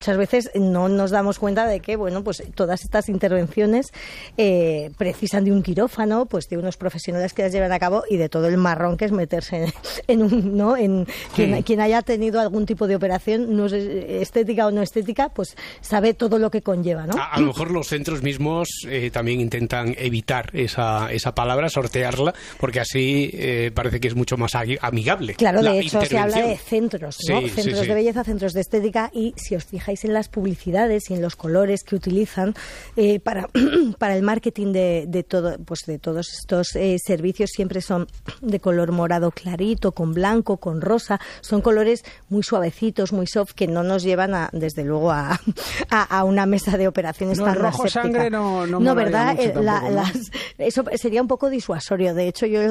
muchas veces no nos damos cuenta de que, bueno, pues todas estas intervenciones precisan de un quirófano, pues de unos profesionales que las llevan a cabo y de todo el marrón que es meterse en quien haya tenido algún tipo de operación, no sé, estética o no estética, pues sabe todo lo que conlleva, ¿no? A lo mejor los centros mismos también intentan evitar esa palabra, sortearla, porque así parece que es mucho más amigable. Claro, de hecho se habla de centros, ¿no? Sí, centros de belleza, centros de estética, y si os fijáis en las publicidades y en los colores que utilizan para el marketing de todos estos servicios, siempre son de color morado clarito, con blanco, con rosa. Son colores muy suavecitos, muy soft, que no nos llevan desde luego a una mesa de operaciones tan rojo aséptica. Sangre no ¿verdad? Mucho tampoco, ¿no? Eso sería un poco disuasorio. De hecho, yo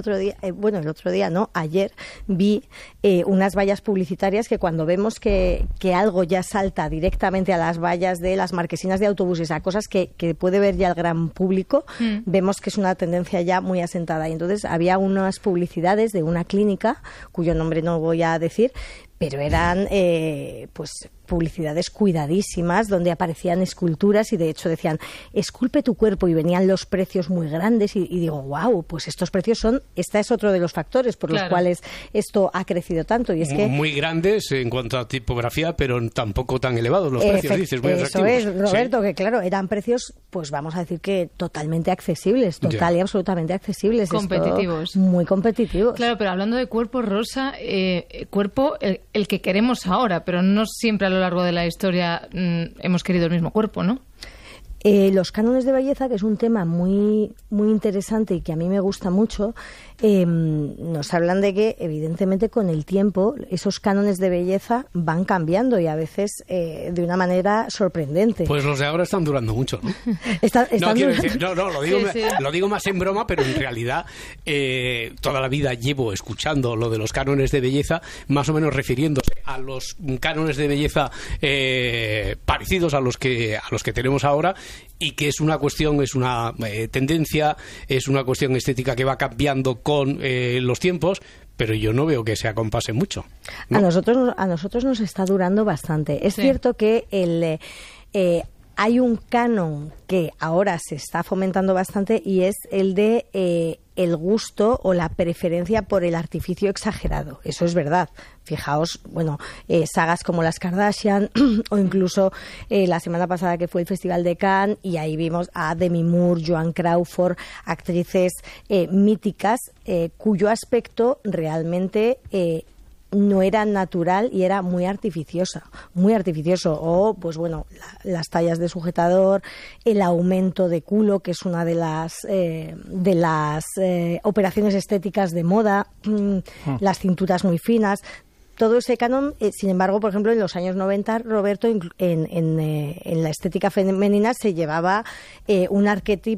ayer vi unas vallas publicitarias que cuando vemos que algo ya salta directamente a las vallas de las marquesinas de autobuses, a cosas que puede ver ya el gran público, vemos que es una tendencia ya muy asentada. Y entonces había unas publicidades de una clínica, cuyo nombre no voy a decir, pero eran publicidades cuidadísimas, donde aparecían esculturas y de hecho decían, esculpe tu cuerpo, y venían los precios muy grandes y digo, wow, pues estos precios esta es otro de los factores por los cuales esto ha crecido tanto. Y es que muy grandes en cuanto a tipografía, pero tampoco tan elevados los precios, dices, muy atractivos. Eso es, Roberto, que claro, eran precios, pues vamos a decir que totalmente accesibles, y absolutamente accesibles. Competitivos. Muy competitivos. Claro, pero hablando de cuerpo, Rosa, cuerpo el que queremos ahora, pero no siempre a lo largo de la historia hemos querido el mismo cuerpo, ¿no? Los cánones de belleza, que es un tema muy, muy interesante y que a mí me gusta mucho, nos hablan de que, evidentemente, con el tiempo, esos cánones de belleza van cambiando y a veces de una manera sorprendente. Pues los de ahora están durando mucho, ¿no? Lo digo más en broma, pero en realidad toda la vida llevo escuchando lo de los cánones de belleza, más o menos refiriéndose a los cánones de belleza parecidos a los que tenemos ahora, y que es una cuestión, es una tendencia, es una cuestión estética que va cambiando con los tiempos, pero yo no veo que se acompase mucho, ¿no? A nosotros nos está durando bastante. Es cierto que hay un canon que ahora se está fomentando bastante, y es el de el gusto o la preferencia por el artificio exagerado. Eso es verdad. Fijaos, sagas como las Kardashian o incluso la semana pasada que fue el Festival de Cannes, y ahí vimos a Demi Moore, Joan Crawford, actrices míticas cuyo aspecto realmente no era natural y era muy artificioso. O, las tallas de sujetador, el aumento de culo, que es una de las operaciones estéticas de moda, las cinturas muy finas. Todo ese canon, sin embargo, por ejemplo, en los años 90, Roberto, en la estética femenina se llevaba un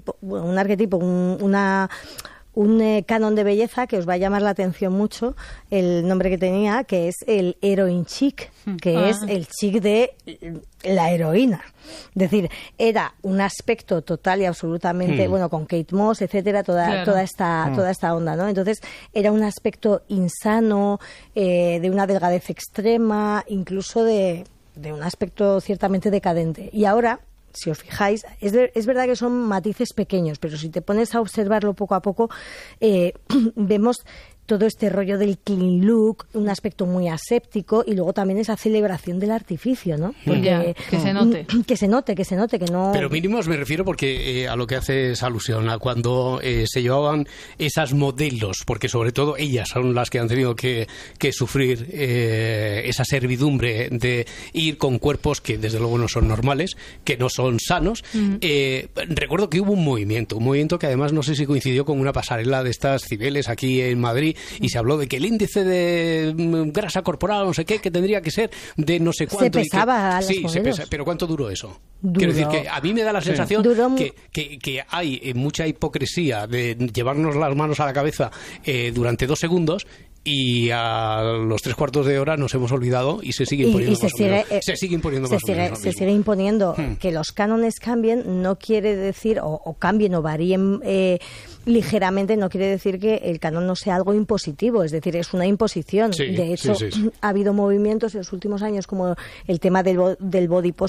canon de belleza que os va a llamar la atención mucho, el nombre que tenía, que es el heroin chic, que es el chic de la heroína. Es decir, era un aspecto total y absolutamente, con Kate Moss, etcétera, toda esta onda, ¿no? Entonces, era un aspecto insano, de una delgadez extrema, incluso de un aspecto ciertamente decadente. Y ahora, si os fijáis, es verdad que son matices pequeños, pero si te pones a observarlo poco a poco, vemos todo este rollo del clean look, un aspecto muy aséptico, y luego también esa celebración del artificio, ¿no? Porque, que se note. Que no... Pero mínimos me refiero porque a lo que haces alusión, a cuando se llevaban esas modelos, porque sobre todo ellas son las que han tenido que sufrir esa servidumbre de ir con cuerpos que desde luego no son normales, que no son sanos. Recuerdo que hubo un movimiento que además no sé si coincidió con una pasarela de estas Cibeles aquí en Madrid, y se habló de que el índice de grasa corporal, no sé qué, que tendría que ser de no sé cuánto. Se pesaba a los modelos. se pesa, pero ¿cuánto duró eso? Duró. Quiero decir que a mí me da la sensación que hay mucha hipocresía de llevarnos las manos a la cabeza durante 2 segundos, y a los 3/4 de hora nos hemos olvidado y se sigue imponiendo se sigue imponiendo. Que los cánones cambien no quiere decir, o cambien o varíen ligeramente, no quiere decir que el canon no sea algo impositivo, es decir, es una imposición. De hecho, ha habido movimientos en los últimos años como el tema del body